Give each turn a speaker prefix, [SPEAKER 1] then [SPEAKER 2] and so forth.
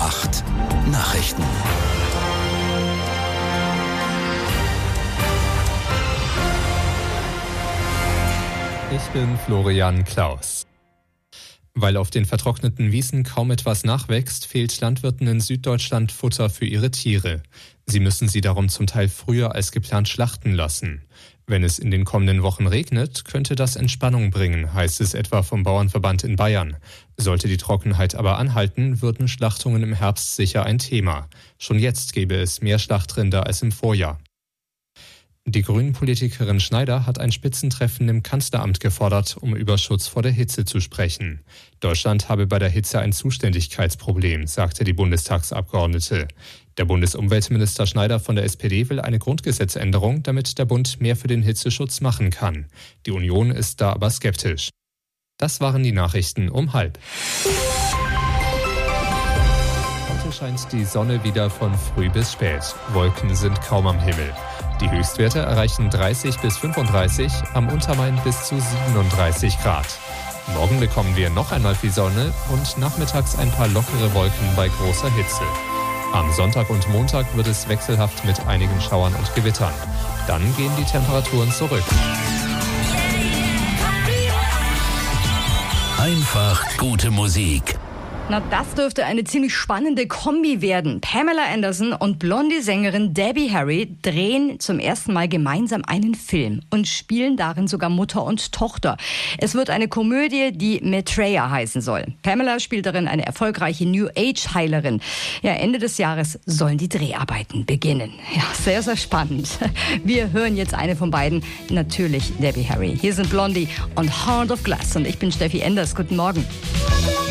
[SPEAKER 1] 8 Nachrichten.
[SPEAKER 2] Ich bin Florian Klaus. Weil auf den vertrockneten Wiesen kaum etwas nachwächst, fehlt Landwirten in Süddeutschland Futter für ihre Tiere. Sie müssen sie darum zum Teil früher als geplant schlachten lassen. Wenn es in den kommenden Wochen regnet, könnte das Entspannung bringen, heißt es etwa vom Bauernverband in Bayern. Sollte die Trockenheit aber anhalten, würden Schlachtungen im Herbst sicher ein Thema. Schon jetzt gäbe es mehr Schlachtrinder als im Vorjahr. Die Grünen-Politikerin Schneider hat ein Spitzentreffen im Kanzleramt gefordert, um über Schutz vor der Hitze zu sprechen. Deutschland habe bei der Hitze ein Zuständigkeitsproblem, sagte die Bundestagsabgeordnete. Der Bundesumweltminister Schneider von der SPD will eine Grundgesetzänderung, damit der Bund mehr für den Hitzeschutz machen kann. Die Union ist da aber skeptisch. Das waren die Nachrichten um 12:30. Heute scheint die Sonne wieder von früh bis spät. Wolken sind kaum am Himmel. Die Höchstwerte erreichen 30 bis 35, am Untermain bis zu 37 Grad. Morgen bekommen wir noch einmal viel Sonne und nachmittags ein paar lockere Wolken bei großer Hitze. Am Sonntag und Montag wird es wechselhaft mit einigen Schauern und Gewittern. Dann gehen die Temperaturen zurück.
[SPEAKER 1] Einfach gute Musik.
[SPEAKER 3] Na, das dürfte eine ziemlich spannende Kombi werden. Pamela Anderson und Blondie-Sängerin Debbie Harry drehen zum ersten Mal gemeinsam einen Film und spielen darin sogar Mutter und Tochter. Es wird eine Komödie, die Maitreya heißen soll. Pamela spielt darin eine erfolgreiche New-Age-Heilerin. Ja, Ende des Jahres sollen die Dreharbeiten beginnen. Ja, sehr, sehr spannend. Wir hören jetzt eine von beiden, natürlich Debbie Harry. Hier sind Blondie und Heart of Glass und ich bin Steffi Enders. Guten Morgen.